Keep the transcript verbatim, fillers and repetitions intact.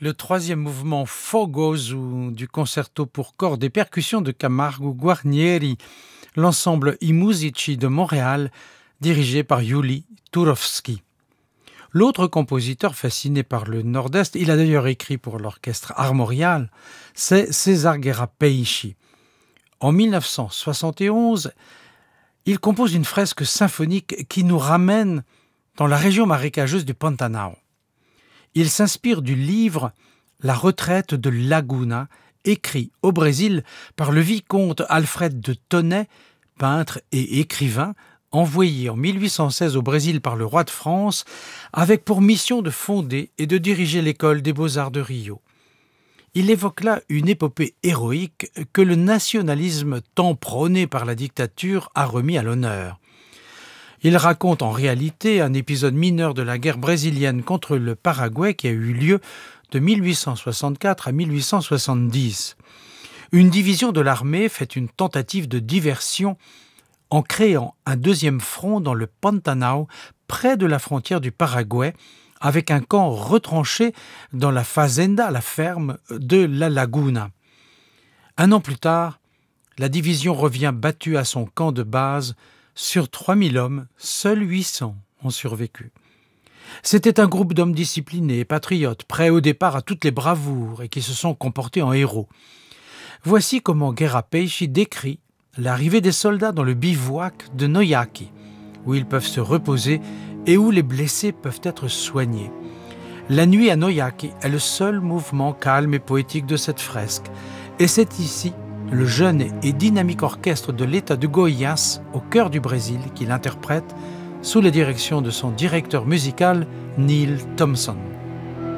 le troisième mouvement Fogoso du concerto pour cordes et percussions de Camargo Guarnieri, l'ensemble I Musici de Montréal, dirigé par Yuli Turovsky. L'autre compositeur fasciné par le Nord-Est, il a d'ailleurs écrit pour l'orchestre armorial, c'est César Guerra Peishi. En mille neuf cent soixante et onze, il compose une fresque symphonique qui nous ramène dans la région marécageuse du Pantanal. Il s'inspire du livre La retraite de Laguna, écrit au Brésil par le vicomte Alfred de Tonay, peintre et écrivain, envoyé en mille huit cent seize au Brésil par le roi de France, avec pour mission de fonder et de diriger l'école des beaux-arts de Rio. Il évoque là une épopée héroïque que le nationalisme tant prôné par la dictature a remis à l'honneur. Il raconte en réalité un épisode mineur de la guerre brésilienne contre le Paraguay qui a eu lieu de mille huit cent soixante-quatre à mille huit cent soixante-dix. Une division de l'armée fait une tentative de diversion en créant un deuxième front dans le Pantanal, près de la frontière du Paraguay, avec un camp retranché dans la fazenda, la ferme de La Laguna. Un an plus tard, la division revient battue à son camp de base. Sur trois mille hommes, seuls huit cents ont survécu. C'était un groupe d'hommes disciplinés et patriotes, prêts au départ à toutes les bravoures et qui se sont comportés en héros. Voici comment Guerra Peishi décrit l'arrivée des soldats dans le bivouac de Noyaki, où ils peuvent se reposer et où les blessés peuvent être soignés. La nuit à Noyaki est le seul mouvement calme et poétique de cette fresque, et c'est ici le jeune et dynamique orchestre de l'État de Goiás, au cœur du Brésil, qui l'interprète sous la direction de son directeur musical, Neil Thompson.